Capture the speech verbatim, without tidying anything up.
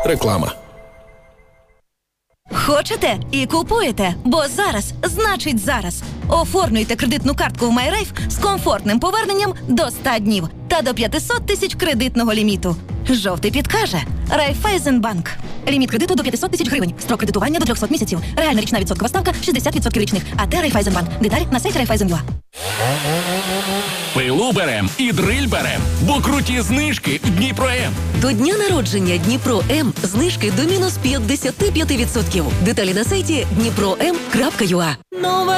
Реклама. Хочете і купуєте, бо зараз значить зараз. Оформлюйте кредитну картку в MyRife з комфортним поверненням до ста днів та до п'ятсот тисяч кредитного ліміту. Жовтий підкаже Райфайзенбанк. Ліміт кредиту до п'ятсот тисяч гривень. Строк кредитування до триста місяців. Реальна річна відсоткова ставка шістдесят відсотків річних. АТ Райфайзенбанк. Деталі на сайті Райфайзен.ua. Пилу берем і дриль берем, бо круті знижки в Дніпро-М. До дня народження Дніпро-М знижки до мінус п'ятдесят п'ять відсотків. Деталі на сайті дніпро ем крапка ю а. Нова